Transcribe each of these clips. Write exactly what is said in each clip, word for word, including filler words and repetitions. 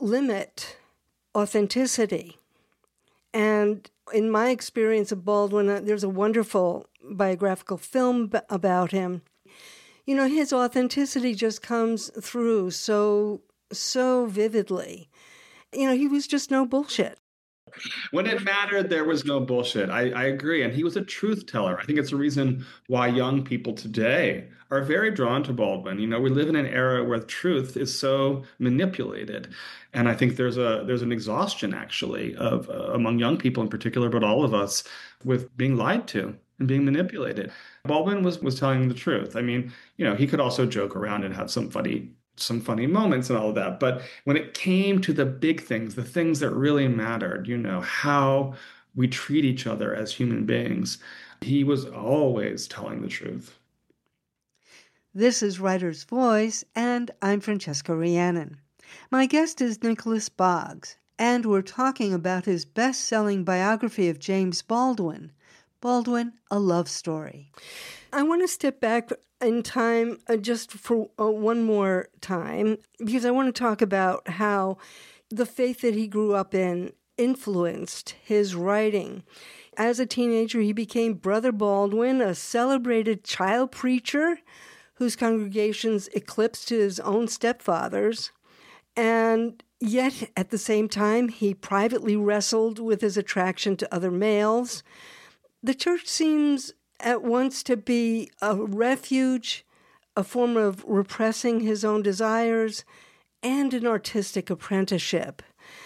limit authenticity. And in my experience of Baldwin, uh, there's a wonderful biographical film b- about him. You know, his authenticity just comes through so, so vividly. You know, he was just no bullshit. When it mattered, there was no bullshit. I, I agree. And he was a truth teller. I think it's a reason why young people today are very drawn to Baldwin. You know, we live in an era where truth is so manipulated. And I think there's a there's an exhaustion, actually, of uh, among young people in particular, but all of us, with being lied to and being manipulated. Baldwin was was telling the truth. I mean, you know, he could also joke around and have some funny some funny moments and all of that. But when it came to the big things, the things that really mattered, you know, how we treat each other as human beings, he was always telling the truth. This is Writer's Voice, and I'm Francesca Rhiannon. My guest is Nicholas Boggs, and we're talking about his best-selling biography of James Baldwin, Baldwin, A Love Story. I want to step back in time uh, just for uh, one more time, because I want to talk about how the faith that he grew up in influenced his writing. As a teenager, he became Brother Baldwin, a celebrated child preacher whose congregations eclipsed his own stepfather's. And yet, at the same time, he privately wrestled with his attraction to other males. The church seems at once to be a refuge, a form of repressing his own desires, and an artistic apprenticeship.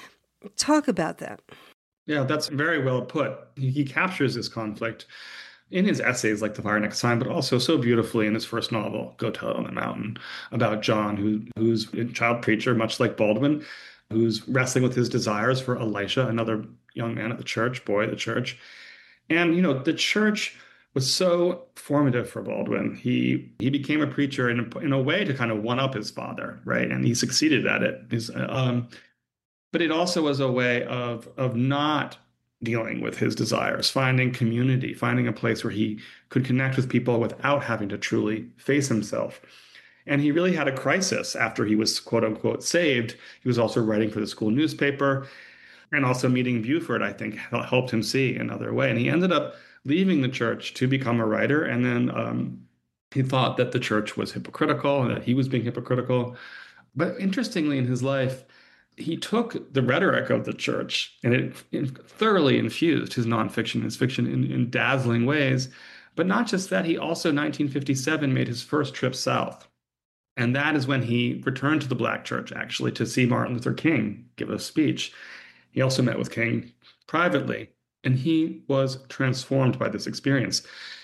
Talk about that. Yeah, that's very well put. He, he captures this conflict in his essays like The Fire Next Time, but also so beautifully in his first novel, Go Tell It on the Mountain, about John, who who's a child preacher, much like Baldwin, who's wrestling with his desires for Elisha, another young man at the church, boy at the church. And, you know, the church was so formative for Baldwin. He he became a preacher in a, in a way to kind of one-up his father, right? And he succeeded at it. His, um, but it also was a way of of not dealing with his desires, finding community, finding a place where he could connect with people without having to truly face himself. And he really had a crisis after he was, quote unquote, saved. He was also writing for the school newspaper, and also meeting Buford, I think, helped him see another way. And he ended up leaving the church to become a writer. And then um, he thought that the church was hypocritical and that he was being hypocritical. But interestingly, in his life, he took the rhetoric of the church and it, it thoroughly infused his nonfiction, his fiction in, in dazzling ways. But not just that, he also, in nineteen fifty-seven, made his first trip south. And that is when he returned to the Black church, actually, to see Martin Luther King give a speech. He also met with King privately, and he was transformed by this experience.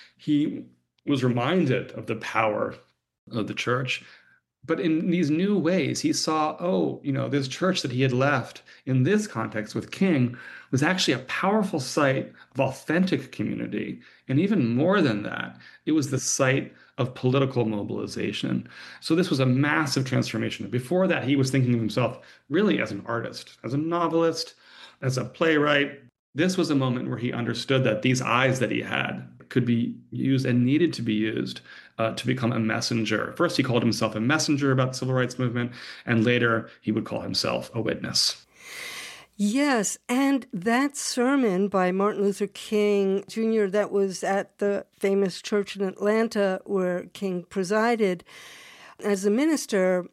He was reminded of the power of the church. But in these new ways, he saw, oh, you know, this church that he had left in this context with King was actually a powerful site of authentic community. And even more than that, it was the site of political mobilization. So this was a massive transformation. Before that, he was thinking of himself really as an artist, as a novelist, as a playwright. This was a moment where he understood that these eyes that he had could be used and needed to be used uh, to become a messenger. First, he called himself a messenger about the civil rights movement, and later he would call himself a witness. Yes, and that sermon by Martin Luther King Junior that was at the famous church in Atlanta where King presided as a minister,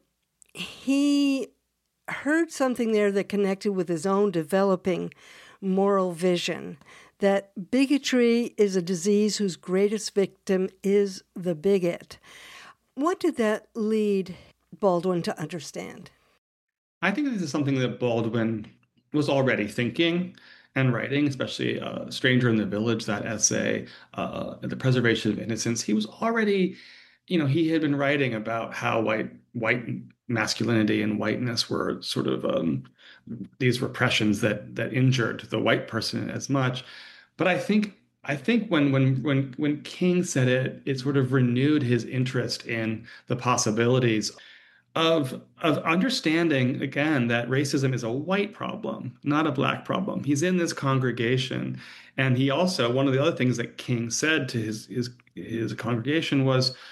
he heard something there that connected with his own developing moral vision, that bigotry is a disease whose greatest victim is the bigot. What did that lead Baldwin to understand? I think this is something that Baldwin was already thinking and writing, especially uh, Stranger in the Village, that essay, uh, The Preservation of Innocence. He was already, you know, he had been writing about how white white masculinity and whiteness were sort of um, these repressions that that injured the white person as much. But I think I think when when when when King said it, it sort of renewed his interest in the possibilities of of understanding, again, that racism is a white problem, not a black problem. He's in this congregation. And he also, one of the other things that King said to his his his congregation was,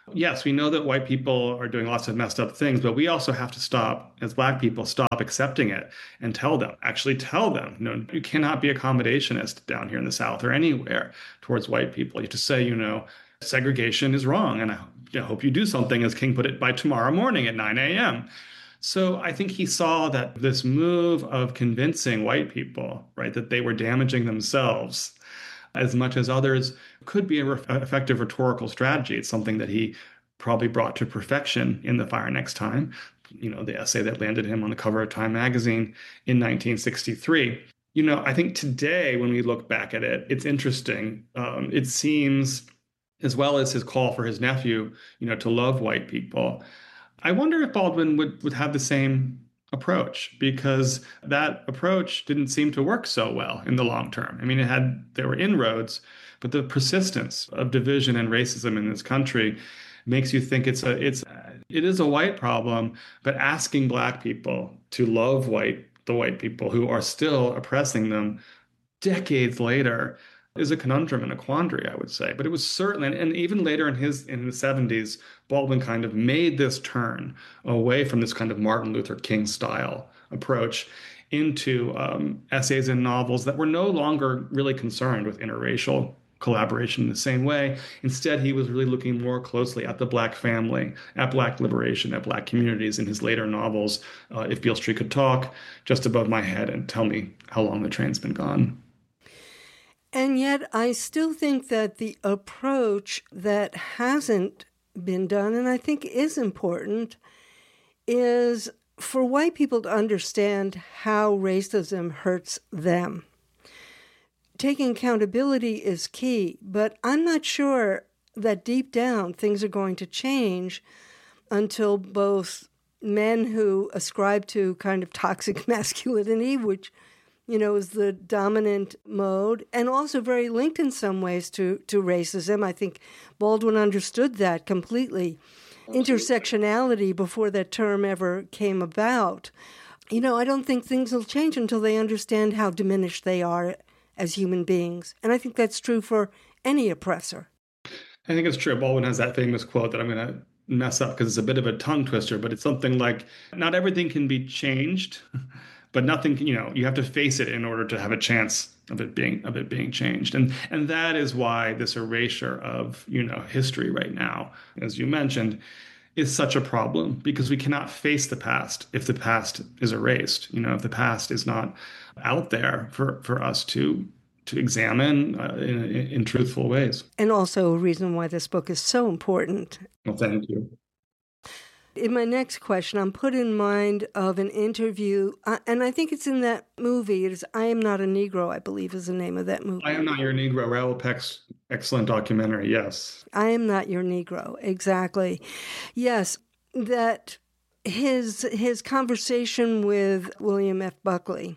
Yes, we know that white people are doing lots of messed up things, but we also have to stop, as black people, stop accepting it and tell them, actually tell them, you know, you cannot be accommodationist down here in the South or anywhere towards white people. You have to say, you know, segregation is wrong, and I hope you do something, as King put it, by tomorrow morning at nine a m. So I think he saw that this move of convincing white people, right, that they were damaging themselves as much as others could be an effective rhetorical strategy. It's something that he probably brought to perfection in The Fire Next Time, you know, the essay that landed him on the cover of Time magazine in nineteen sixty-three. You know, I think today, when we look back at it, it's interesting. Um, it seems, as well as his call for his nephew, you know, to love white people, I wonder if Baldwin would, would have the same approach, because that approach didn't seem to work so well in the long term. I mean, it had, there were inroads, but the persistence of division and racism in this country makes you think it's a, it's, it is a white problem, but asking black people to love white, the white people who are still oppressing them decades later is a conundrum and a quandary, I would say. But it was certainly, and, and even later in his in the seventies, Baldwin kind of made this turn away from this kind of Martin Luther King style approach into um, essays and novels that were no longer really concerned with interracial collaboration in the same way. Instead, he was really looking more closely at the black family, at black liberation, at black communities in his later novels, uh, If Beale Street Could Talk, Just Above My Head, and Tell Me How Long the Train's Been Gone. And yet I still think that the approach that hasn't been done, and I think is important, is for white people to understand how racism hurts them. Taking accountability is key, but I'm not sure that deep down things are going to change until both men who ascribe to kind of toxic masculinity, which you know, is the dominant mode, and also very linked in some ways to, to racism. I think Baldwin understood that completely. Intersectionality, before that term ever came about. You know, I don't think things will change until they understand how diminished they are as human beings. And I think that's true for any oppressor. I think it's true. Baldwin has that famous quote that I'm going to mess up because it's a bit of a tongue twister, but it's something like, not everything can be changed, but nothing, you know, you have to face it in order to have a chance of it being of it being changed. And and that is why this erasure of, you know, history right now, as you mentioned, is such a problem, because we cannot face the past if the past is erased. You know, if the past is not out there for, for us to to examine uh, in, in truthful ways. And also a reason why this book is so important. Well, thank you. In my next question, I'm put in mind of an interview, uh, and I think it's in that movie. It is I Am Not a Negro, I believe is the name of that movie. I Am Not Your Negro, Raoul Peck's excellent documentary, yes. I Am Not Your Negro, exactly. Yes, that his his conversation with William F. Buckley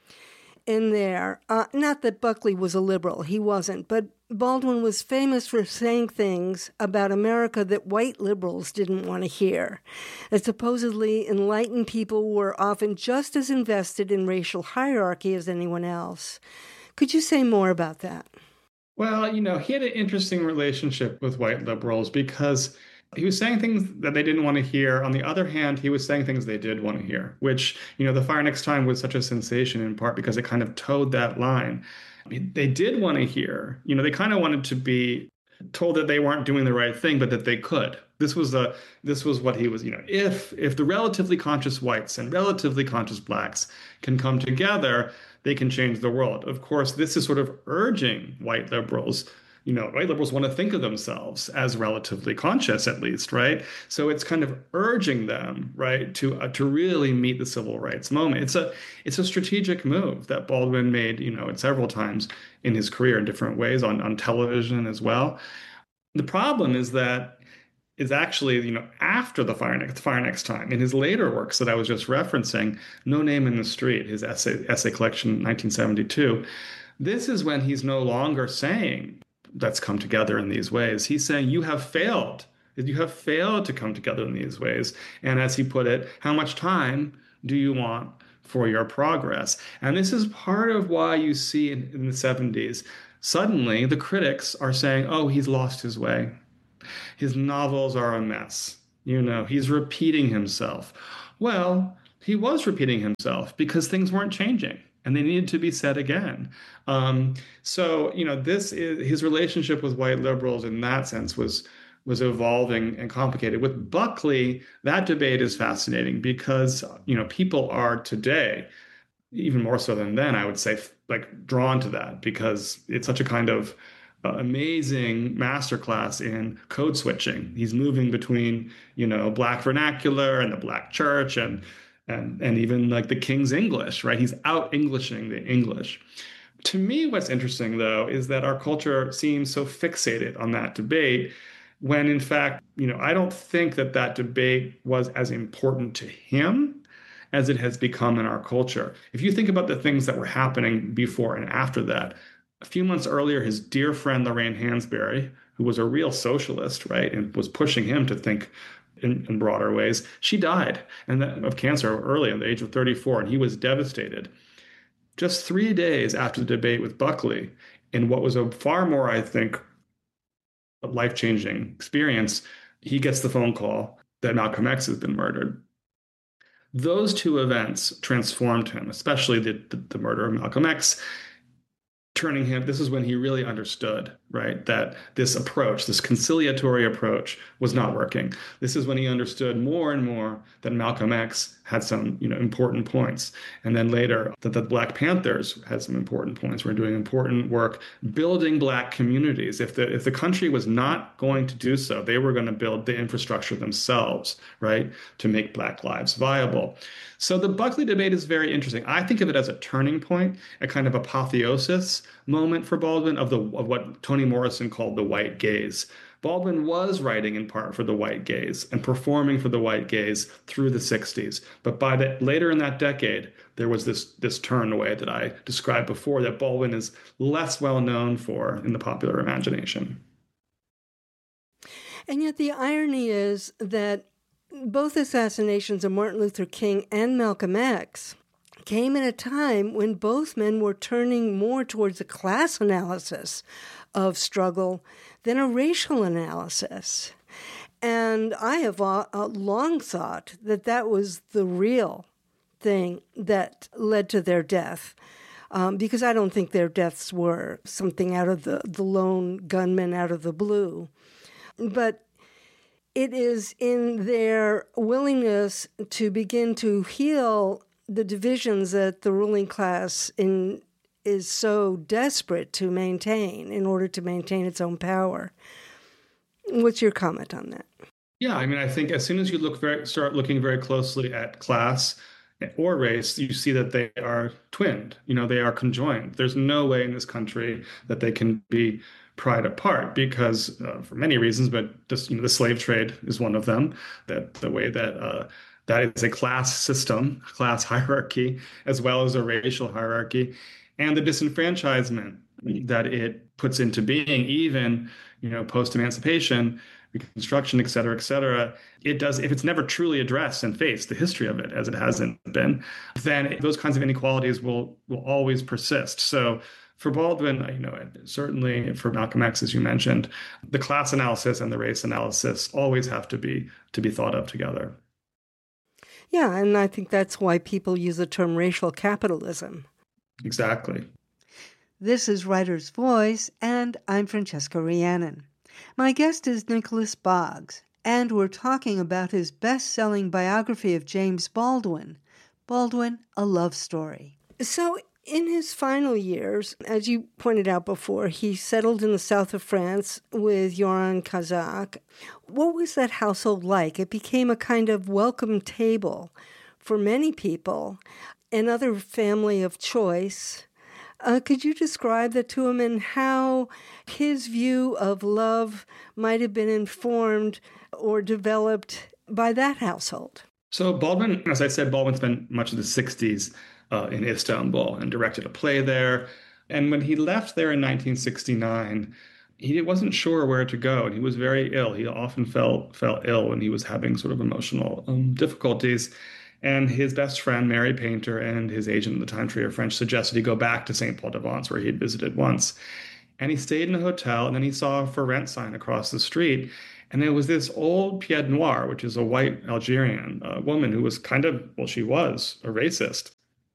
in there, uh, not that Buckley was a liberal, he wasn't, but Baldwin was famous for saying things about America that white liberals didn't want to hear. That supposedly enlightened people were often just as invested in racial hierarchy as anyone else. Could you say more about that? Well, you know, he had an interesting relationship with white liberals because he was saying things that they didn't want to hear. On the other hand, he was saying things they did want to hear, which, you know, The Fire Next Time was such a sensation in part because it kind of towed that line. I mean, they did want to hear, you know, they kind of wanted to be told that they weren't doing the right thing, but that they could. This was a, this was what he was, you know, if, if the relatively conscious whites and relatively conscious blacks can come together, they can change the world. Of course, this is sort of urging white liberals. You know, white liberals want to think of themselves as relatively conscious, at least, right? So it's kind of urging them, right, to uh, to really meet the civil rights moment. It's a it's a strategic move that Baldwin made, you know, several times in his career in different ways on on television as well. The problem is that is actually, you know, after the Fire Next, Fire Next Time, in his later works that I was just referencing, No Name in the Street, his essay essay collection, nineteen seventy-two. This is when he's no longer saying, let's come together in these ways. He's saying, you have failed. You have failed to come together in these ways. And as he put it, how much time do you want for your progress? And this is part of why you see in, in the seventies, suddenly the critics are saying, oh, he's lost his way. His novels are a mess. You know, he's repeating himself. Well, he was repeating himself because things weren't changing and they needed to be said again. Um, so, you know, this is his relationship with white liberals in that sense was was evolving and complicated. With Buckley, that debate is fascinating because, you know, people are today, even more so than then, I would say, like drawn to that because it's such a kind of uh, amazing masterclass in code switching. He's moving between, you know, Black vernacular and the Black church and and and even like the King's English, right? He's out Englishing the English. To me, what's interesting though is that our culture seems so fixated on that debate when in fact, you know, I don't think that that debate was as important to him as it has become in our culture. If you think about the things that were happening before and after that, a few months earlier, his dear friend Lorraine Hansberry, who was a real socialist, right, and was pushing him to think in, in broader ways, she died and that, of cancer early at the age of thirty-four, and he was devastated. Just three days after the debate with Buckley, in what was a far more, I think, life-changing experience, he gets the phone call that Malcolm X has been murdered. Those two events transformed him, especially the, the, the murder of Malcolm X, turning him, this is when he really understood, right, that this approach, this conciliatory approach was not working. This is when he understood more and more that Malcolm X had some, you know, important points. And then later that the Black Panthers had some important points. We're doing important work building Black communities. If the if the country was not going to do so, they were going to build the infrastructure themselves, right, to make Black lives viable. So the Buckley debate is very interesting. I think of it as a turning point, a kind of apotheosis moment for Baldwin of the of what Toni Morrison called the white gaze. Baldwin was writing in part for the white gaze and performing for the white gaze through the sixties. But by the later in that decade, there was this this turn away that I described before that Baldwin is less well known for in the popular imagination. And yet the irony is that both assassinations of Martin Luther King and Malcolm X came at a time when both men were turning more towards a class analysis of struggle than a racial analysis. And I have uh, long thought that that was the real thing that led to their death, um, because I don't think their deaths were something out of the, the lone gunman out of the blue. But it is in their willingness to begin to heal the divisions that the ruling class in, is so desperate to maintain in order to maintain its own power. What's your comment on that? Yeah, I mean, I think as soon as you look very, start looking very closely at class or race, you see that they are twinned. You know, they are conjoined. There's no way in this country that they can be pried apart because uh, for many reasons, but just, you know, the slave trade is one of them. That the way that uh, that is a class system, class hierarchy, as well as a racial hierarchy, and the disenfranchisement that it puts into being, even, you know, post-emancipation, Reconstruction, et cetera, et cetera. It does, if it's never truly addressed and faced, the history of it as it hasn't been, then those kinds of inequalities will will always persist. So for Baldwin, you know, certainly for Malcolm X, as you mentioned, the class analysis and the race analysis always have to be to be thought of together. Yeah, and I think that's why people use the term racial capitalism. Exactly. This is Writer's Voice, and I'm Francesca Rheannon. My guest is Nicholas Boggs, and we're talking about his best-selling biography of James Baldwin, Baldwin, A Love Story. So in his final years, as you pointed out before, he settled in the south of France with Joran Kazak. What was that household like? It became a kind of welcome table for many people, another family of choice. Uh, could you describe that to him and how his view of love might have been informed or developed by that household? So Baldwin, as I said, Baldwin spent much of the sixties uh, in Istanbul and directed a play there. And when he left there in nineteen sixty-nine, he wasn't sure where to go, and he was very ill. He often felt felt ill when he was having sort of emotional um, difficulties. And his best friend, Mary Painter, and his agent at the time, Trier French, suggested he go back to Saint Paul de Vence, where he had visited once. And he stayed in a hotel, and then he saw a for rent sign across the street. And there was this old pied noir, which is a white Algerian uh, woman who was kind of, well, she was a racist.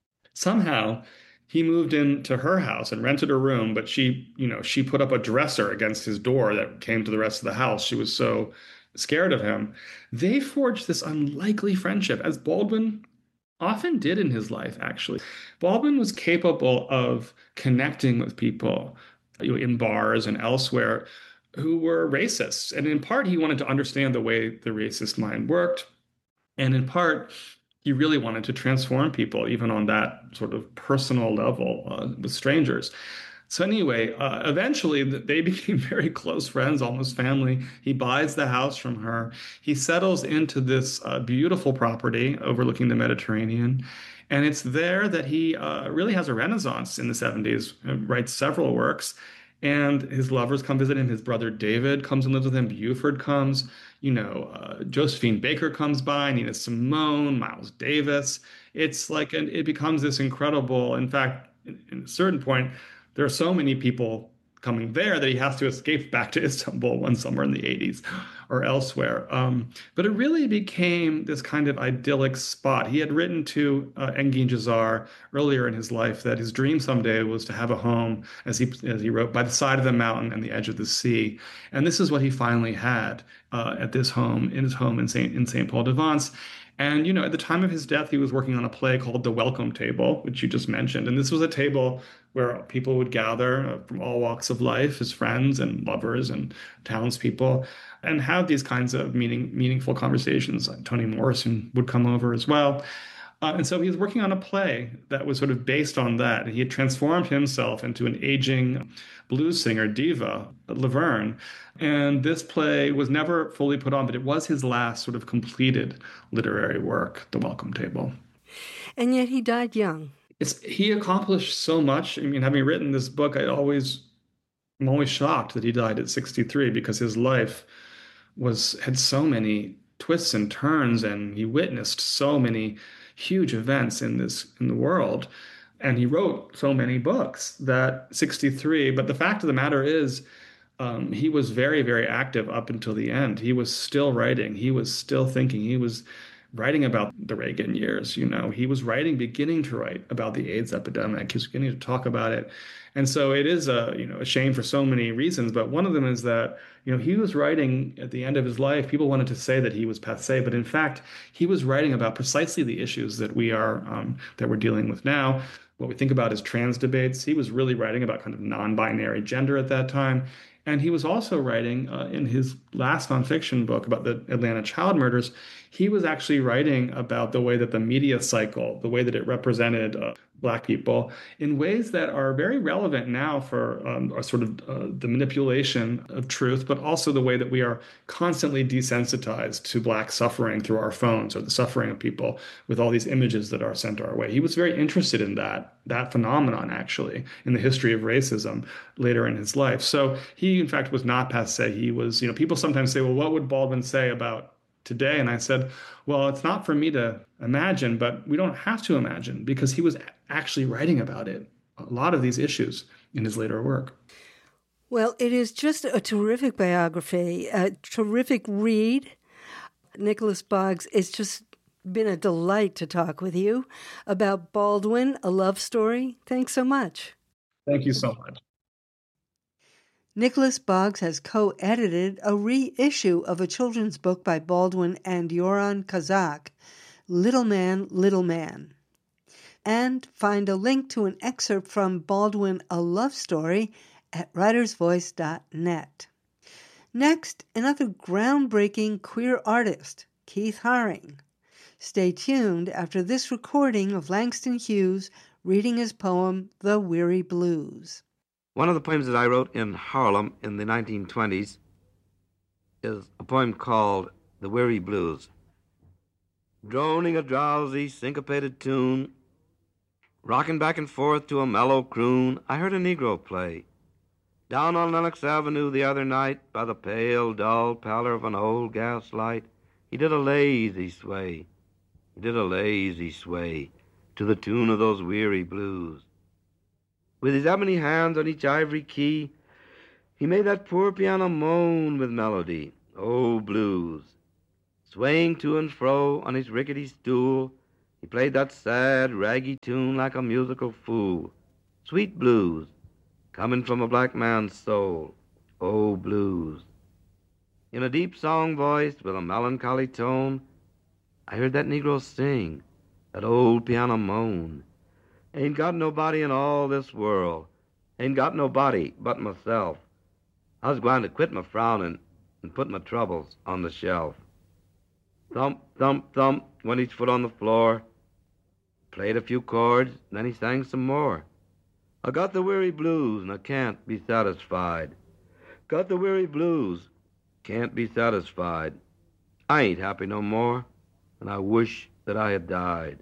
Somehow he moved into her house and rented a room, but she, you know, she put up a dresser against his door that came to the rest of the house. She was so scared of him. They forged this unlikely friendship, as Baldwin often did in his life, actually. Baldwin was capable of connecting with people, you know, in bars and elsewhere who were racists. And in part, he wanted to understand the way the racist mind worked. And in part, he really wanted to transform people, even on that sort of personal level uh, with strangers. So anyway, uh, eventually they became very close friends, almost family. He buys the house from her. He settles into this uh, beautiful property overlooking the Mediterranean. And it's there that he uh, really has a renaissance in the seventies, writes several works. And his lovers come visit him. His brother David comes and lives with him. Buford comes. You know, uh, Josephine Baker comes by, Nina Simone, Miles Davis. It's like, an, it becomes this incredible, in fact, in, in a certain point, there are so many people coming there that he has to escape back to Istanbul one summer in the eighties or elsewhere. Um, but it really became this kind of idyllic spot. He had written to uh, Engin Cezar earlier in his life that his dream someday was to have a home, as he as he wrote, by the side of the mountain and the edge of the sea. And this is what he finally had uh, at this home, in his home in Saint in Saint Paul de Vence. And, you know, at the time of his death, he was working on a play called The Welcome Table, which you just mentioned. And this was a table where people would gather from all walks of life, his friends and lovers and townspeople, and have these kinds of meaning, meaningful conversations. Like Toni Morrison would come over as well. Uh, and so he was working on a play that was sort of based on that. He had transformed himself into an aging blues singer, diva, Laverne. And this play was never fully put on, but it was his last sort of completed literary work, The Welcome Table. And yet he died young. It's, he accomplished so much. I mean, having written this book, I always, I'm always shocked that he died at sixty-three, because his life was had so many twists and turns, and he witnessed so many huge events in this in the world, and he wrote so many books that sixty-three. But the fact of the matter is, um, he was very, very active up until the end. He was still writing. He was still thinking. He was writing about the Reagan years. You know, he was writing, beginning to write about the AIDS epidemic. He was beginning to talk about it. And so it is a, you know, a shame for so many reasons. But one of them is that, you know, he was writing at the end of his life. People wanted to say that he was passé, but in fact, he was writing about precisely the issues that we are, um, that we're dealing with now. What we think about is trans debates. He was really writing about kind of non-binary gender at that time. And he was also writing uh, in his last nonfiction book about the Atlanta child murders. He was actually writing about the way that the media cycle, the way that it represented uh, Black people in ways that are very relevant now for um, sort of uh, the manipulation of truth, but also the way that we are constantly desensitized to Black suffering through our phones, or the suffering of people with all these images that are sent our way. He was very interested in that, that phenomenon, actually, in the history of racism later in his life. So he, in fact, was not passé. He was, you know, people sometimes say, well, what would Baldwin say about today? And I said, well, it's not for me to imagine, but we don't have to imagine, because he was actually writing about it, a lot of these issues, in his later work. Well, it is just a terrific biography, a terrific read. Nicholas Boggs, it's just been a delight to talk with you about Baldwin, A Love Story. Thanks so much. Thank you so much. Nicholas Boggs has co-edited a reissue of a children's book by Baldwin and Yoran Kazak, Little Man, Little Man. And find a link to an excerpt from Baldwin, A Love Story at writers voice dot net. Next, another groundbreaking queer artist, Keith Haring. Stay tuned after this recording of Langston Hughes reading his poem, The Weary Blues. One of the poems that I wrote in Harlem in the nineteen twenties is a poem called The Weary Blues. Droning a drowsy, syncopated tune, rocking back and forth to a mellow croon, I heard a Negro play. Down on Lenox Avenue the other night, by the pale, dull pallor of an old gas light, he did a lazy sway, he did a lazy sway, to the tune of those weary blues. With his ebony hands on each ivory key, he made that poor piano moan with melody. Oh, blues. Swaying to and fro on his rickety stool, he played that sad, raggy tune like a musical fool. Sweet blues, coming from a black man's soul. Oh, blues. In a deep song voice with a melancholy tone, I heard that Negro sing, that old piano moan. Ain't got nobody in all this world, ain't got nobody but myself. I was going to quit my frowning and put my troubles on the shelf. Thump, thump, thump went his foot on the floor, played a few chords, then he sang some more. I got the weary blues and I can't be satisfied. Got the weary blues, can't be satisfied. I ain't happy no more, and I wish that I had died.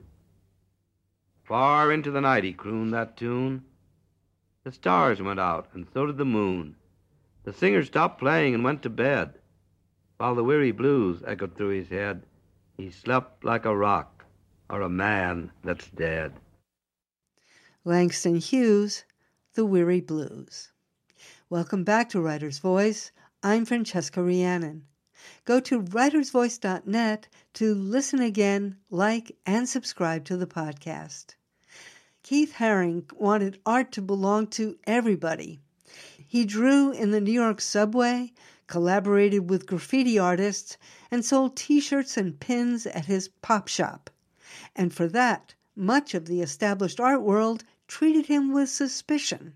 Far into the night he crooned that tune. The stars went out, and so did the moon. The singer stopped playing and went to bed, while the weary blues echoed through his head. He slept like a rock, or a man that's dead. Langston Hughes, The Weary Blues. Welcome back to Writer's Voice. I'm Francesca Rhiannon. Go to writers voice dot net to listen again, like, and subscribe to the podcast. Keith Haring wanted art to belong to everybody. He drew in the New York subway, collaborated with graffiti artists, and sold T-shirts and pins at his pop shop. And for that, much of the established art world treated him with suspicion.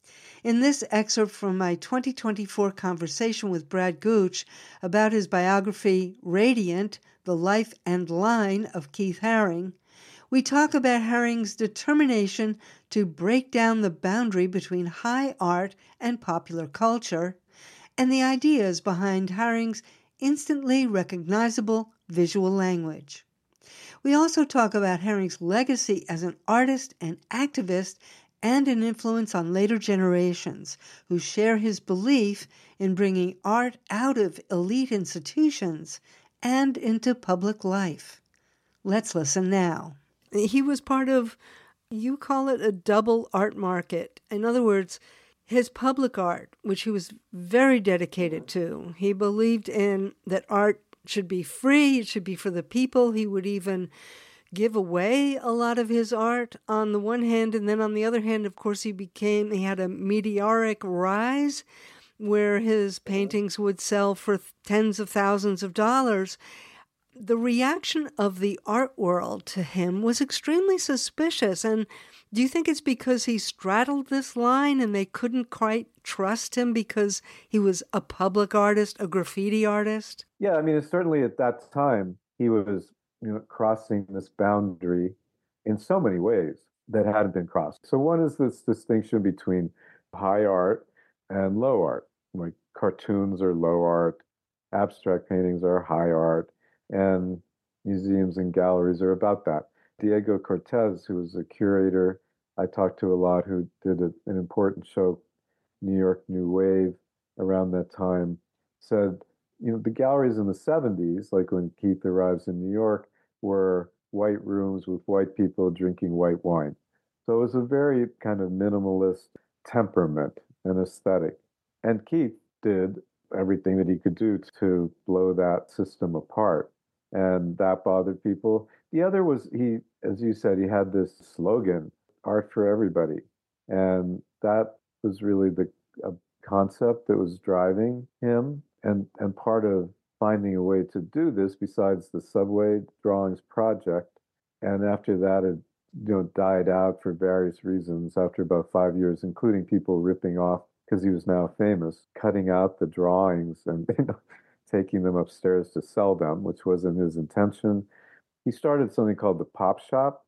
In this excerpt from my twenty twenty-four conversation with Brad Gooch about his biography, Radiant, The Life and Line of Keith Haring, we talk about Haring's determination to break down the boundary between high art and popular culture, and the ideas behind Haring's instantly recognizable visual language. We also talk about Haring's legacy as an artist and activist and an influence on later generations who share his belief in bringing art out of elite institutions and into public life. Let's listen now. He was part of, you call it a double art market. In other words, his public art, which he was very dedicated to. He believed in that art should be free, it should be for the people. He would even give away a lot of his art on the one hand, and then on the other hand, of course, he became, he had a meteoric rise where his paintings would sell for tens of thousands of dollars. The reaction of the art world to him was extremely suspicious. And do you think it's because he straddled this line and they couldn't quite trust him because he was a public artist, a graffiti artist? Yeah, I mean, it's certainly at that time he was, you know, crossing this boundary in so many ways that hadn't been crossed. So one is this distinction between high art and low art. Like cartoons are low art, abstract paintings are high art, and museums and galleries are about that. Diego Cortez, who was a curator I talked to a lot, who did a, an important show, New York New Wave, around that time, said, you know, the galleries in the seventies, like when Keith arrives in New York, were white rooms with white people drinking white wine. So it was a very kind of minimalist temperament and aesthetic. And Keith did everything that he could do to blow that system apart. And that bothered people. The other was he, as you said, he had this slogan, art for everybody. And that was really the a concept that was driving him. And, and part of finding a way to do this, besides the subway drawings project, and after that it you know died out for various reasons after about five years, including people ripping off, because he was now famous, cutting out the drawings and you know, taking them upstairs to sell them, which wasn't his intention. He started something called the Pop Shop,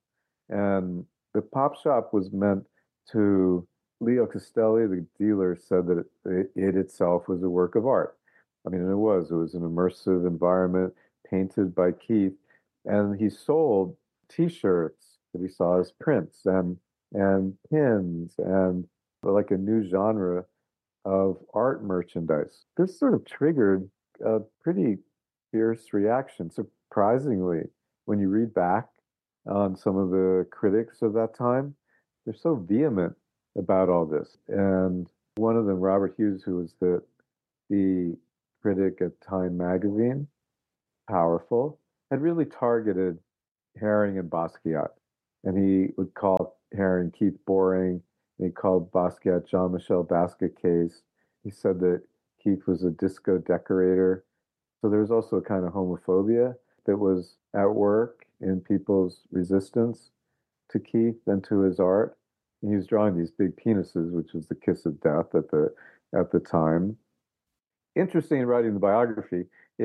and the Pop Shop was meant to, Leo Castelli, the dealer, said that it, it itself was a work of art. I mean, it was. It was an immersive environment painted by Keith, and he sold T-shirts that he saw as prints and and pins and like a new genre of art merchandise. This sort of triggered a pretty fierce reaction. Surprisingly, when you read back on some of the critics of that time, they're so vehement about all this. And one of them, Robert Hughes, who was the the critic at Time magazine, powerful, had really targeted Haring and Basquiat. And he would call Haring Keith Boring, and he called Basquiat Jean-Michel Basquiat case. He said that Keith was a disco decorator. So there was also a kind of homophobia that was at work in people's resistance to Keith and to his art. And he was drawing these big penises, which was the kiss of death at the at the time. Interesting in writing the biography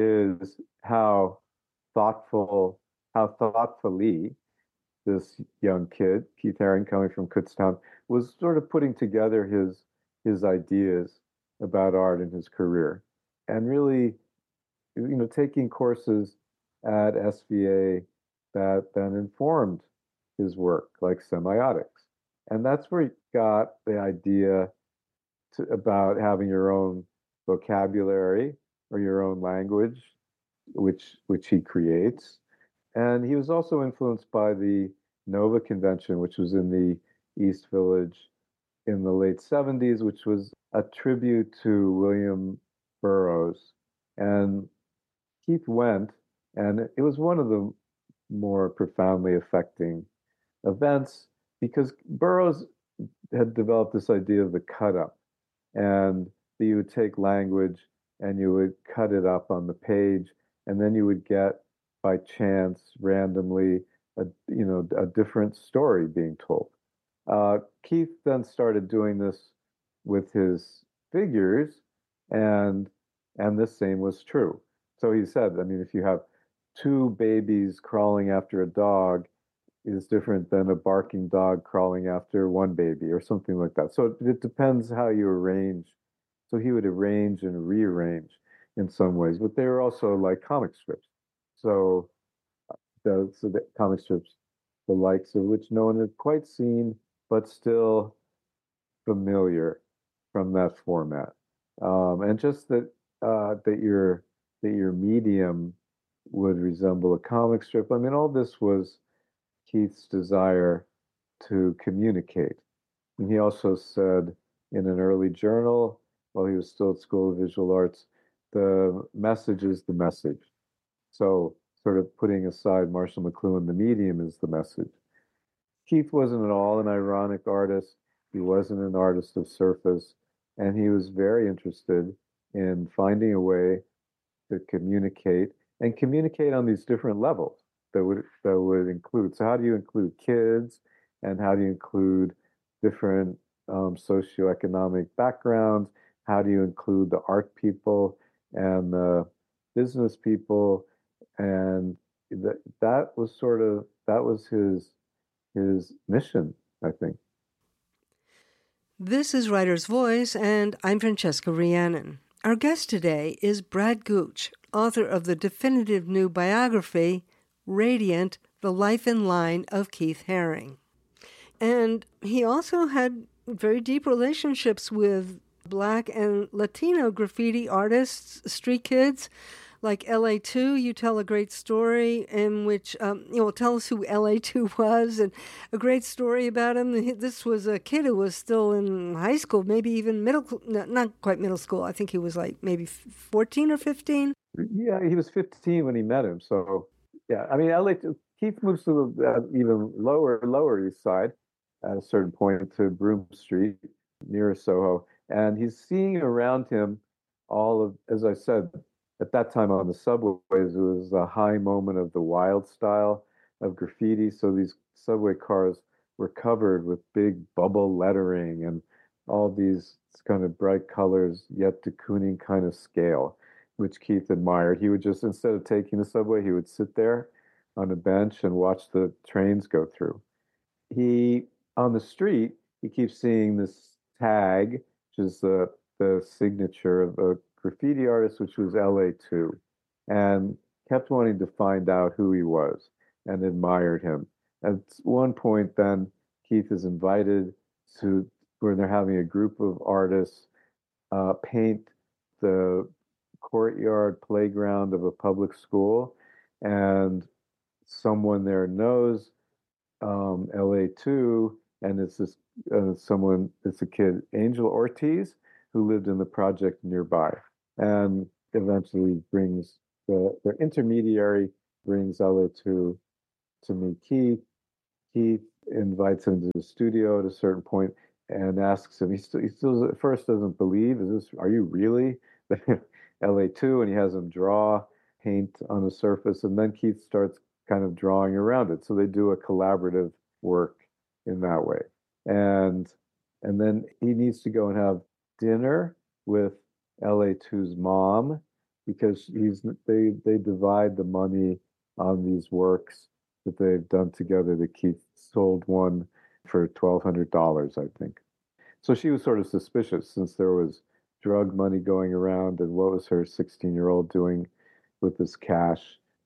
is how thoughtful, how thoughtfully this young kid, Keith Haring, coming from Kutztown, was sort of putting together his his ideas about art in his career, and really, you know, taking courses at S V A that then informed his work, like semiotics, and that's where he got the idea to, about having your own vocabulary or your own language, which which he creates. And he was also influenced by the Nova Convention, which was in the East Village in the late seventies, which was a tribute to William Burroughs. And Keith went, and it was one of the more profoundly affecting events because Burroughs had developed this idea of the cut up, and that you would take language and you would cut it up on the page, and then you would get, by chance, randomly, a, you know, a different story being told. Uh, Keith then started doing this with his figures, and and the same was true. So he said, I mean, if you have two babies crawling after a dog, is different than a barking dog crawling after one baby, or something like that. So it, it depends how you arrange. So he would arrange and rearrange in some ways, but they were also like comic strips. So the, so the comic strips, the likes of which no one had quite seen, but still familiar from that format. Um, and just that uh, that your that your medium would resemble a comic strip. I mean, all this was Keith's desire to communicate. And he also said in an early journal, while he was still at School of Visual Arts, the message is the message. So, sort of putting aside Marshall McLuhan, the medium is the message. Keith wasn't at all an ironic artist. He wasn't an artist of surface. And he was very interested in finding a way to communicate and communicate on these different levels that would that would include. So how do you include kids, and how do you include different um, socioeconomic backgrounds? How do you include the art people and the business people? And that that was sort of that was his his mission, I think. This is Writer's Voice, and I'm Francesca Rhiannon. Our guest today is Brad Gooch, author of the definitive new biography, Radiant, The Life and Line of Keith Haring. And he also had very deep relationships with Black and Latino graffiti artists, street kids, like L A two. You tell a great story in which, um, you know, tell us who L A two was, and a great story about him. This was a kid who was still in high school, maybe even middle, no, not quite middle school. I think he was like maybe fourteen or fifteen. Yeah, he was fifteen when he met him. So, yeah, I mean, L A two, Keith moves to the uh, even lower, lower east side at a certain point to Broome Street near Soho. And he's seeing around him all of, as I said, at that time on the subways, it was a high moment of the wild style of graffiti. So these subway cars were covered with big bubble lettering and all these kind of bright colors, yet de Kooning kind of scale, which Keith admired. He would just, instead of taking the subway, he would sit there on a bench and watch the trains go through. He, on the street, he keeps seeing this tag, which is the, the signature of a graffiti artist, which was L A two, and kept wanting to find out who he was and admired him. At one point, then, Keith is invited to, where they're having a group of artists uh, paint the courtyard playground of a public school, and someone there knows um, L A two, and it's this uh, someone, it's a kid, Angel Ortiz, who lived in the project nearby. And eventually brings the their intermediary brings Ella to to meet Keith. Keith invites him to the studio at a certain point and asks him. He still, he still at first doesn't believe. Is this? Are you really L A two? And he has him draw paint on the surface, and then Keith starts kind of drawing around it. So they do a collaborative work in that way, and and then he needs to go and have dinner with L A two's mom because he's they they divide the money on these works that they've done together. That Keith sold one for twelve hundred dollars, I think. So she was sort of suspicious since there was drug money going around, and what was her sixteen year old doing with this cash?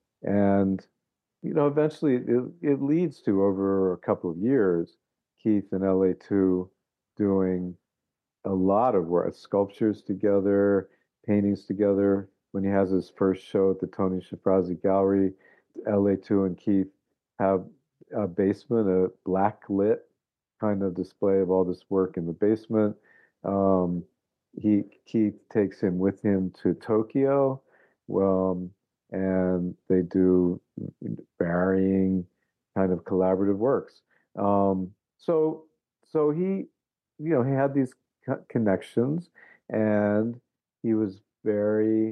And you know, eventually it, it leads to, over a couple of years, Keith and L A two doing a lot of work, sculptures together, paintings together. When he has his first show at the Tony Shafrazi Gallery, L A two and Keith have a basement, a black lit kind of display of all this work in the basement. Um, he Keith takes him with him to Tokyo, um, and they do varying kind of collaborative works. Um, so so he, you know, he had these co- connections, and he was very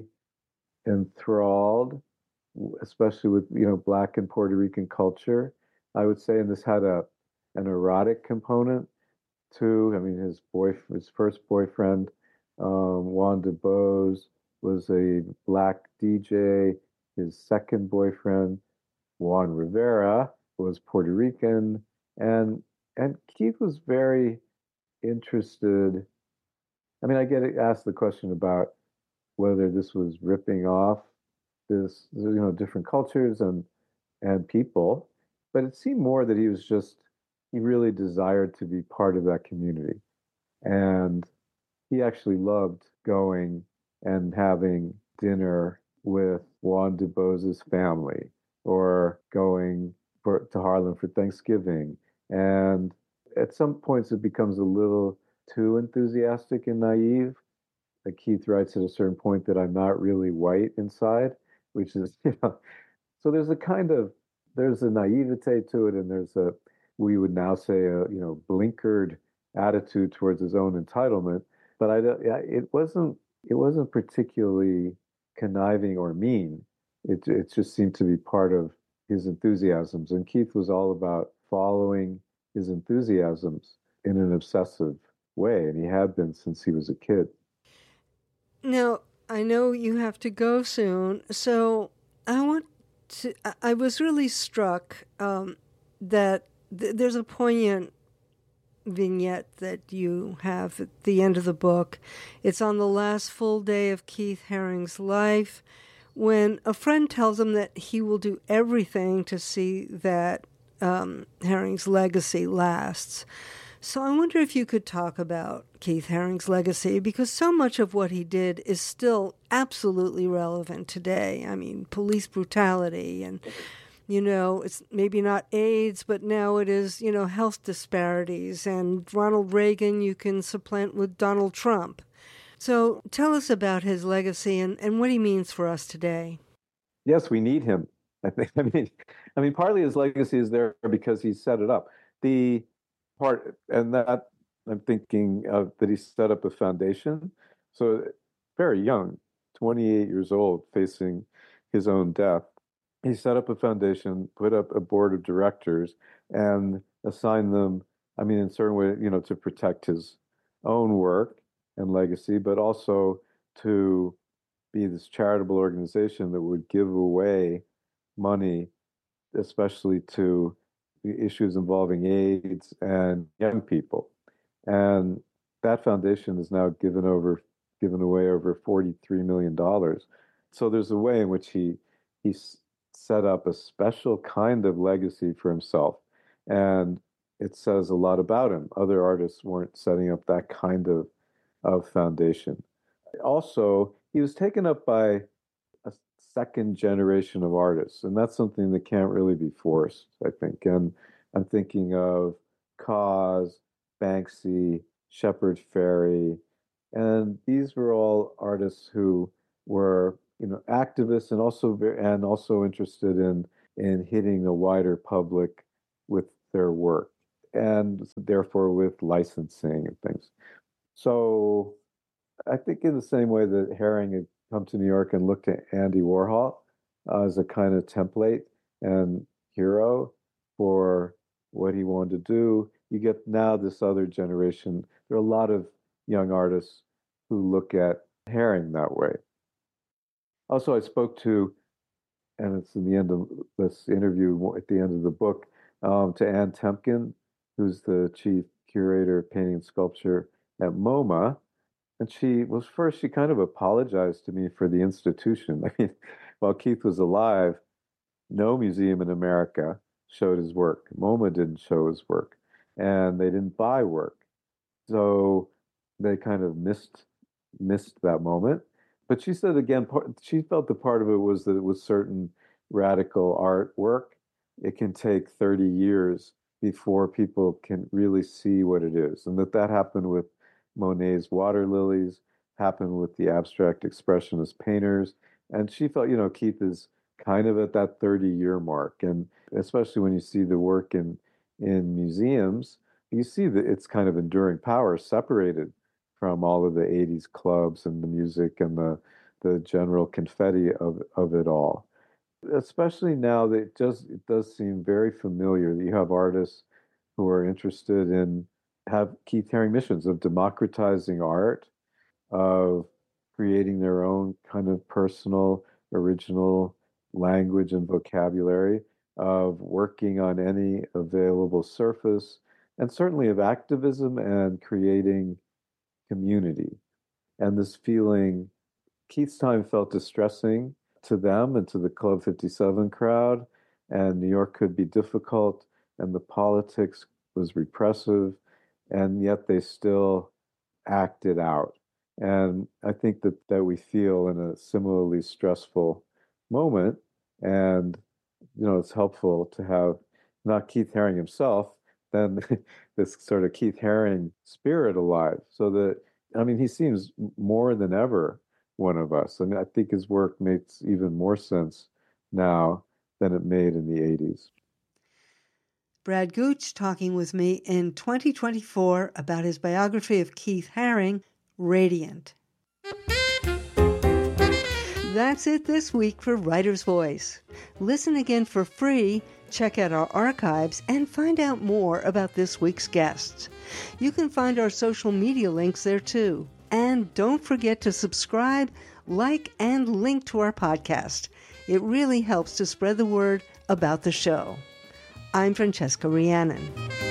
enthralled, especially with, you know, Black and Puerto Rican culture, I would say. And this had a an erotic component too. I mean, his boy, his first boyfriend, um, Juan DeBose, was a Black D J. His second boyfriend, Juan Rivera, was Puerto Rican, and and Keith was very interested. I mean, I get asked the question about whether this was ripping off this, you know, different cultures and and people, but it seemed more that he was just he really desired to be part of that community, and he actually loved going and having dinner with Juan DuBose's family, or going for, to Harlem for Thanksgiving. And at some points, it becomes a little too enthusiastic and naive. Like Keith writes at a certain point that I'm not really white inside, which is, you know, so there's a kind of, there's a naivete to it, and there's a, we would now say, a, you know, blinkered attitude towards his own entitlement. But I, yeah, it wasn't, it wasn't particularly conniving or mean. It, it just seemed to be part of his enthusiasms. And Keith was all about following his enthusiasms in an obsessive way, and he had been since he was a kid. Now, I know you have to go soon, so I want to, I was really struck um, that th- there's a poignant vignette that you have at the end of the book. It's on the last full day of Keith Haring's life, when a friend tells him that he will do everything to see that um, Haring's legacy lasts. So I wonder if you could talk about Keith Haring's legacy, because so much of what he did is still absolutely relevant today. I mean, police brutality and, you know, it's maybe not AIDS, but now it is, you know, health disparities, and Ronald Reagan you can supplant with Donald Trump. So tell us about his legacy and, and what he means for us today. Yes, we need him. I think. I mean, I mean, partly his legacy is there because he set it up. The part, and that I'm thinking of, that he set up a foundation. So very young, twenty-eight years old, facing his own death. He set up a foundation, put up a board of directors, and assigned them, I mean, in certain way, you know, to protect his own work and legacy, but also to be this charitable organization that would give away money, especially to the issues involving AIDS and young people. And that foundation is now given over, given away over forty-three million dollars. So there's a way in which he he set up a special kind of legacy for himself, and it says a lot about him. Other artists weren't setting up that kind of of foundation. Also, he was taken up by a second generation of artists, and that's something that can't really be forced, I think. And I'm thinking of Cause, Banksy, Shepard Fairey, and these were all artists who were, you know, activists and also very, and also interested in in hitting the wider public with their work, and therefore with licensing and things. So I think in the same way that Haring had come to New York and looked at Andy Warhol uh, as a kind of template and hero for what he wanted to do, you get now this other generation. There are a lot of young artists who look at Haring that way. Also, I spoke to, and it's in the end of this interview, at the end of the book, um, to Ann Temkin, who's the chief curator of painting and sculpture at MoMA. And she was first, she kind of apologized to me for the institution. I mean, while Keith was alive, no museum in America showed his work. MoMA didn't show his work, and they didn't buy work. So they kind of missed missed that moment. But she said again, part, she felt the part of it was that it was certain radical artwork. It can take thirty years before people can really see what it is. And that that happened with Monet's Water Lilies, happened with the abstract expressionist painters. And she felt, you know, Keith is kind of at that thirty-year mark. And especially when you see the work in, in museums, you see that it's kind of enduring power, separated from all of the eighties clubs and the music and the, the general confetti of, of it all. Especially now that it just it does seem very familiar that you have artists who are interested in, have Keith Haring missions of democratizing art, of creating their own kind of personal, original language and vocabulary, of working on any available surface, and certainly of activism and creating community. And this feeling, Keith's time felt distressing to them and to the Club fifty-seven crowd, and New York could be difficult, and the politics was repressive, and yet they still acted out. And I think that, that we feel in a similarly stressful moment, and you know, it's helpful to have not Keith Haring himself, then this sort of Keith Haring spirit alive. So that, I mean, he seems more than ever one of us. I mean, I think his work makes even more sense now than it made in the eighties. Brad Gooch talking with me in twenty twenty-four about his biography of Keith Haring, Radiant. That's it this week for Writer's Voice. Listen again for free, check out our archives, and find out more about this week's guests. You can find our social media links there too. And don't forget to subscribe, like, and link to our podcast. It really helps to spread the word about the show. I'm Francesca Rhiannon.